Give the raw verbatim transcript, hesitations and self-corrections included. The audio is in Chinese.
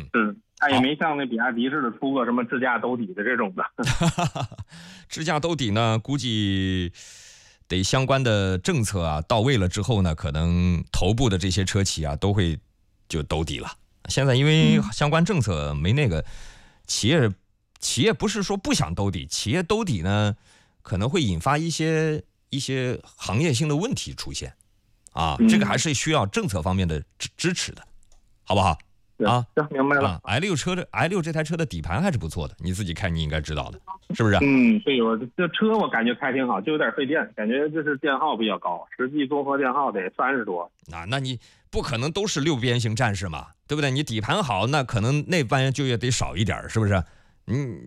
是，它也没像那比亚迪似的出个什么支架兜底的这种的。 支架兜底呢，估计得相关的政策啊到位了之后呢，可能头部的这些车企啊都会就兜底了。现在因为相关政策没那个，企业企业不是说不想兜底，企业兜底呢可能会引发一些一些行业性的问题出现啊，这个还是需要政策方面的支支持的，好不好？啊， 行，明白了。 啊 ，i 六车的 i 六这台车的底盘还是不错的，你自己看你应该知道的，是不是？ 嗯，对，我这车我感觉开挺好，就有点费电，感觉就是电耗比较高，实际综合电耗得三十多。 啊，那你不可能都是六边形战士嘛，对不对？你底盘好，那可能那班就业得少一点，是不是？嗯，